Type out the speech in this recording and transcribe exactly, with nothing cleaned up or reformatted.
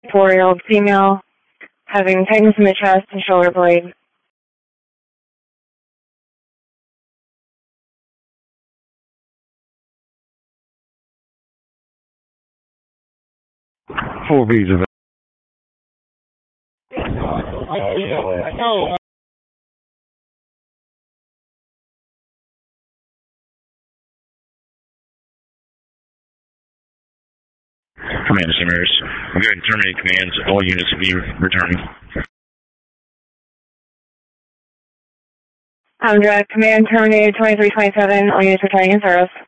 four-year-old female, having tightness in the chest and shoulder blade. Four B's of Oh, Command Simmers, I'm going to terminate commands. All units will be returning. Amdrak, command terminated twenty-three twenty-seven, all units returning in service.